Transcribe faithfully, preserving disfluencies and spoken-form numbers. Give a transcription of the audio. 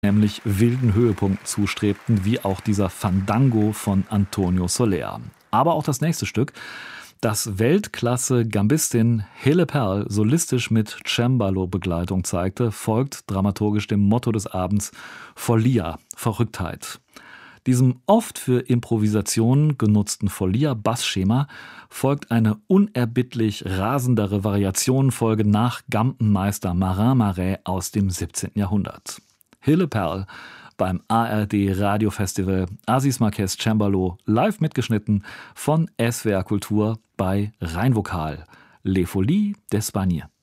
nämlich wilden Höhepunkten zustrebten, wie auch dieser Fandango von Antonio Soler. Aber auch das nächste Stück, das Weltklasse-Gambistin Hille Perl solistisch mit Cembalo-Begleitung zeigte, folgt dramaturgisch dem Motto des Abends Follia, Verrücktheit. Diesem oft für Improvisationen genutzten Follia-Bassschema folgt eine unerbittlich rasendere Variationenfolge nach Gampenmeister Marin Marais aus dem siebzehnten Jahrhundert. Hille Perl beim A R D Radiofestival Aziz Marquez Cembalo, live mitgeschnitten von S W R Kultur bei Rheinvokal. Les Folies d'Espagne.